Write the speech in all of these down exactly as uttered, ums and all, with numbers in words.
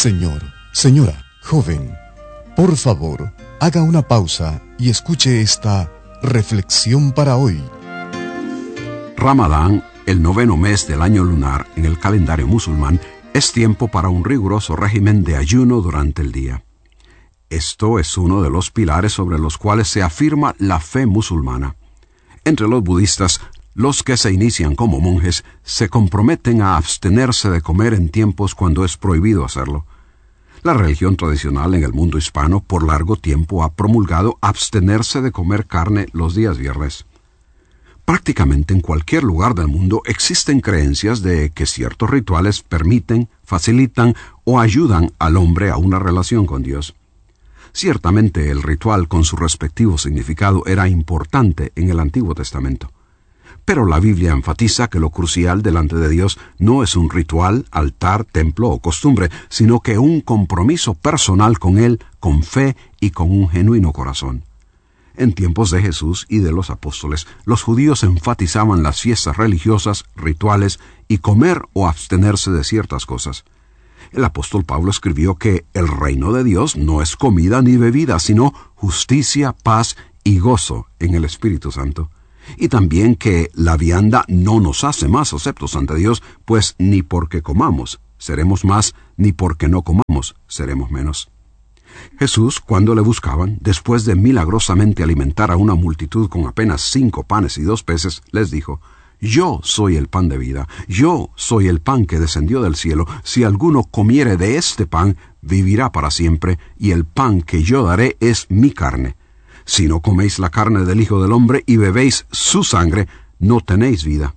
Señor, señora, joven, por favor, haga una pausa y escuche esta reflexión para hoy. Ramadán, el noveno mes del año lunar en el calendario musulmán, es tiempo para un riguroso régimen de ayuno durante el día. Esto es uno de los pilares sobre los cuales se afirma la fe musulmana. Entre los budistas, los que se inician como monjes se comprometen a abstenerse de comer en tiempos cuando es prohibido hacerlo. La religión tradicional en el mundo hispano por largo tiempo ha promulgado abstenerse de comer carne los días viernes. Prácticamente en cualquier lugar del mundo existen creencias de que ciertos rituales permiten, facilitan o ayudan al hombre a una relación con Dios. Ciertamente el ritual con su respectivo significado era importante en el Antiguo Testamento. Pero la Biblia enfatiza que lo crucial delante de Dios no es un ritual, altar, templo o costumbre, sino que un compromiso personal con Él, con fe y con un genuino corazón. En tiempos de Jesús y de los apóstoles, los judíos enfatizaban las fiestas religiosas, rituales y comer o abstenerse de ciertas cosas. El apóstol Pablo escribió que el reino de Dios no es comida ni bebida, sino justicia, paz y gozo en el Espíritu Santo. Y también que la vianda no nos hace más aceptos ante Dios, pues ni porque comamos seremos más, ni porque no comamos seremos menos. Jesús, cuando le buscaban, después de milagrosamente alimentar a una multitud con apenas cinco panes y dos peces, les dijo: Yo soy el pan de vida, yo soy el pan que descendió del cielo. Si alguno comiere de este pan, vivirá para siempre, y el pan que yo daré es mi carne. Si no coméis la carne del Hijo del Hombre y bebéis su sangre, no tenéis vida.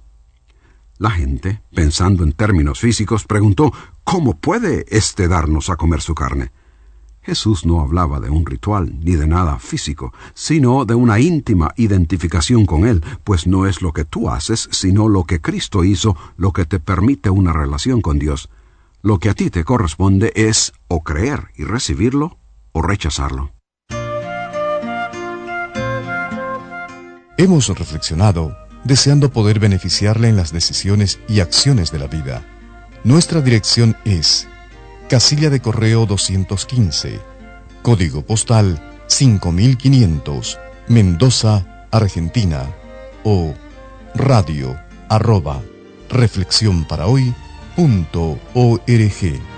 La gente, pensando en términos físicos, preguntó: ¿Cómo puede éste darnos a comer su carne? Jesús no hablaba de un ritual ni de nada físico, sino de una íntima identificación con Él, pues no es lo que tú haces, sino lo que Cristo hizo, lo que te permite una relación con Dios. Lo que a ti te corresponde es o creer y recibirlo, o rechazarlo. Hemos reflexionado deseando poder beneficiarle en las decisiones y acciones de la vida. Nuestra dirección es Casilla de Correo doscientos quince, Código Postal cinco mil quinientos, Mendoza, Argentina, o radio arroba reflexión para hoy punto org.